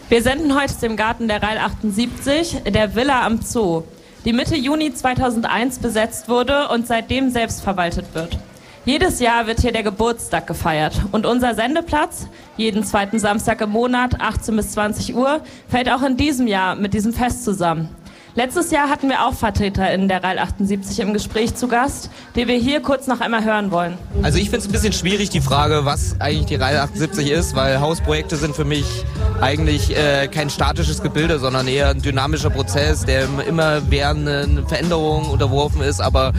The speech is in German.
Wir senden heute aus dem Garten der Rall 78, der Villa am Zoo, die Mitte Juni 2001 besetzt wurde und seitdem selbst verwaltet wird. Jedes Jahr wird hier der Geburtstag gefeiert und unser Sendeplatz, jeden zweiten Samstag im Monat, 18 bis 20 Uhr, fällt auch in diesem Jahr mit diesem Fest zusammen. Letztes Jahr hatten wir auch VertreterInnen der Rall 78 im Gespräch zu Gast, die wir hier kurz noch einmal hören wollen. Also ich finde es ein bisschen schwierig, die Frage, was eigentlich die Rall 78 ist, weil Hausprojekte sind für mich eigentlich kein statisches Gebilde, sondern eher ein dynamischer Prozess, der immer während Veränderungen unterworfen ist, aber